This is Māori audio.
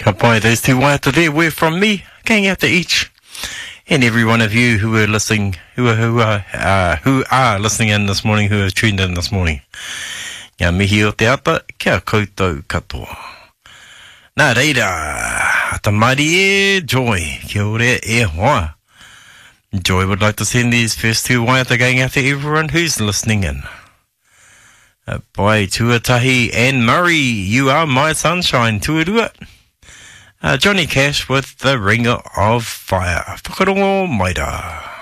Boy, those two waiata there were from me, going out to each and every one of you who are listening, who are listening in this morning, who have tuned in this morning. Ngā mihi o te ata, kia koutou katoa. Nā reira, ata maari e Joy, kia ore e hoa. Joy would like to send these first two waiata going out to everyone who's listening in. Pai tuatahi and Murray, you are my sunshine, tuarua. Johnny Cash with the Ring of Fire. Whakarongo maira.